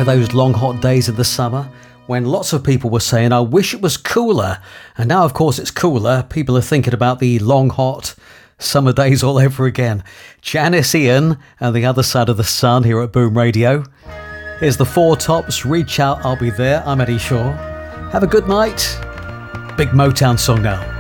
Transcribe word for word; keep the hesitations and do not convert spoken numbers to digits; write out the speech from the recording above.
those long hot days of the summer when lots of people were saying, I wish it was cooler. And now, of course, it's cooler. People are thinking about the long hot summer days all over again. Janice Ian and The Other Side of the Sun here at Boom Radio. Here's the Four Tops, Reach Out, I'll Be There. I'm Eddie Shaw. Have a good night. Big Motown song now.